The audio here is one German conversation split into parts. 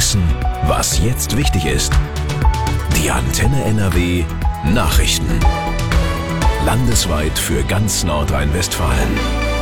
wissen, was jetzt wichtig ist. Die Antenne NRW Nachrichten. Landesweit für ganz Nordrhein-Westfalen.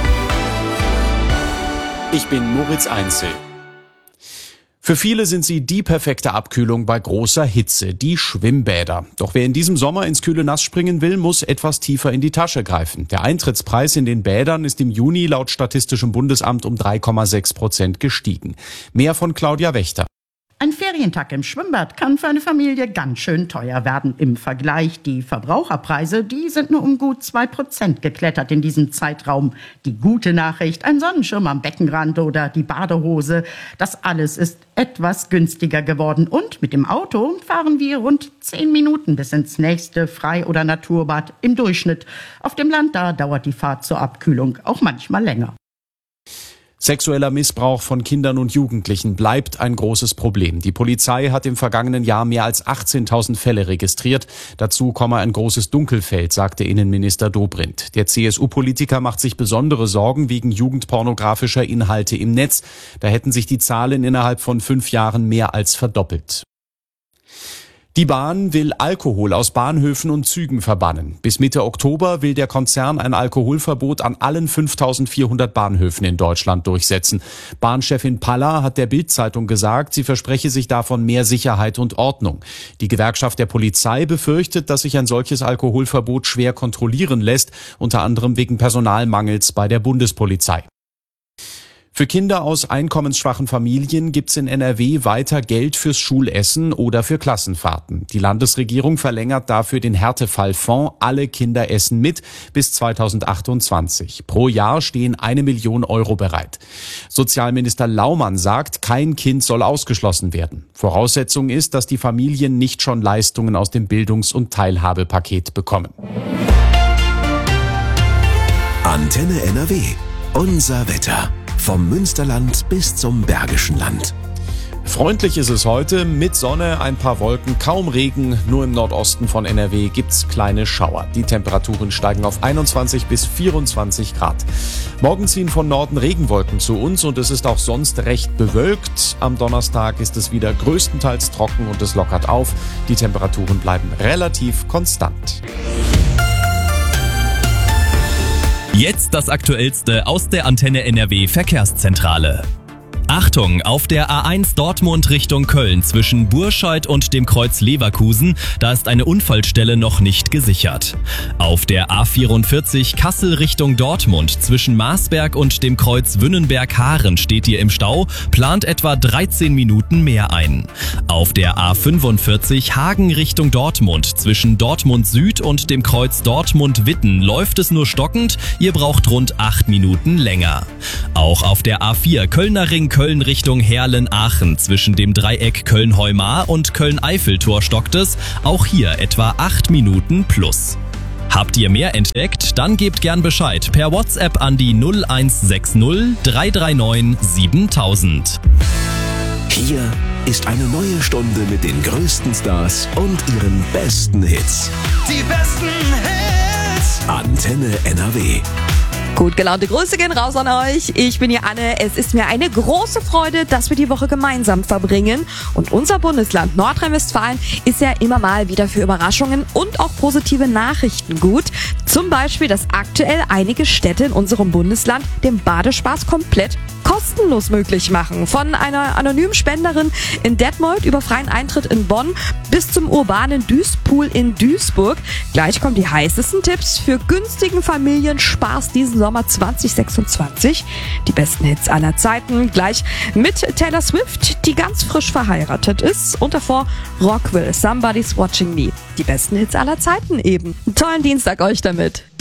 Ich bin Moritz Einzel. Für viele sind sie die perfekte Abkühlung bei großer Hitze, die Schwimmbäder. Doch wer in diesem Sommer ins kühle Nass springen will, muss etwas tiefer in die Tasche greifen. Der Eintrittspreis in den Bädern ist im Juni laut Statistischem Bundesamt um 3,6% gestiegen. Mehr von Claudia Wächter. Ein Ferientag im Schwimmbad kann für eine Familie ganz schön teuer werden. Im Vergleich, die Verbraucherpreise, die sind nur um gut 2% geklettert in diesem Zeitraum. Die gute Nachricht, ein Sonnenschirm am Beckenrand oder die Badehose, das alles ist etwas günstiger geworden. Und mit dem Auto fahren wir rund 10 Minuten bis ins nächste Frei- oder Naturbad im Durchschnitt. Auf dem Land, da dauert die Fahrt zur Abkühlung auch manchmal länger. Sexueller Missbrauch von Kindern und Jugendlichen bleibt ein großes Problem. Die Polizei hat im vergangenen Jahr mehr als 18.000 Fälle registriert. Dazu komme ein großes Dunkelfeld, sagte Innenminister Dobrindt. Der CSU-Politiker macht sich besondere Sorgen wegen jugendpornografischer Inhalte im Netz. Da hätten sich die Zahlen innerhalb von 5 Jahren mehr als verdoppelt. Die Bahn will Alkohol aus Bahnhöfen und Zügen verbannen. Bis Mitte Oktober will der Konzern ein Alkoholverbot an allen 5.400 Bahnhöfen in Deutschland durchsetzen. Bahnchefin Paller hat der Bild-Zeitung gesagt, sie verspreche sich davon mehr Sicherheit und Ordnung. Die Gewerkschaft der Polizei befürchtet, dass sich ein solches Alkoholverbot schwer kontrollieren lässt, unter anderem wegen Personalmangels bei der Bundespolizei. Für Kinder aus einkommensschwachen Familien gibt's in NRW weiter Geld fürs Schulessen oder für Klassenfahrten. Die Landesregierung verlängert dafür den Härtefallfonds Alle Kinder essen mit bis 2028. Pro Jahr stehen 1 Million Euro bereit. Sozialminister Laumann sagt, kein Kind soll ausgeschlossen werden. Voraussetzung ist, dass die Familien nicht schon Leistungen aus dem Bildungs- und Teilhabepaket bekommen. Antenne NRW. Unser Wetter. Vom Münsterland bis zum Bergischen Land. Freundlich ist es heute, mit Sonne, ein paar Wolken, kaum Regen. Nur im Nordosten von NRW gibt's kleine Schauer. Die Temperaturen steigen auf 21 bis 24 Grad. Morgen ziehen von Norden Regenwolken zu uns und es ist auch sonst recht bewölkt. Am Donnerstag ist es wieder größtenteils trocken und es lockert auf. Die Temperaturen bleiben relativ konstant. Jetzt das Aktuellste aus der Antenne NRW Verkehrszentrale. Achtung, auf der A1 Dortmund Richtung Köln zwischen Burscheid und dem Kreuz Leverkusen, da ist eine Unfallstelle noch nicht gesichert. Auf der A44 Kassel Richtung Dortmund zwischen Marsberg und dem Kreuz Wünnenberg-Haaren steht ihr im Stau, plant etwa 13 Minuten mehr ein. Auf der A45 Hagen Richtung Dortmund zwischen Dortmund Süd und dem Kreuz Dortmund-Witten läuft es nur stockend, ihr braucht rund 8 Minuten länger. Auch auf der A4 Kölner Ring Köln Richtung Herlen-Aachen zwischen dem Dreieck Köln-Heumar und Köln-Eiffeltor stockt es, auch hier etwa 8 Minuten plus. Habt ihr mehr entdeckt? Dann gebt gern Bescheid per WhatsApp an die 0160 339 7000. Hier ist eine neue Stunde mit den größten Stars und ihren besten Hits. Die besten Hits. Antenne NRW. Gut gelaunte Grüße gehen raus an euch. Ich bin hier Anne. Es ist mir eine große Freude, dass wir die Woche gemeinsam verbringen. Und unser Bundesland Nordrhein-Westfalen ist ja immer mal wieder für Überraschungen und auch positive Nachrichten gut. Zum Beispiel, dass aktuell einige Städte in unserem Bundesland den Badespaß komplett kostenlos möglich machen. Von einer anonymen Spenderin in Detmold über freien Eintritt in Bonn bis zum urbanen Düspool in Duisburg. Gleich kommen die heißesten Tipps für günstigen Familienspaß diesen Sommer 2026. Die besten Hits aller Zeiten. Gleich mit Taylor Swift, die ganz frisch verheiratet ist. Und davor Rockwell, Somebody's Watching Me. Die besten Hits aller Zeiten eben. Einen tollen Dienstag euch damit.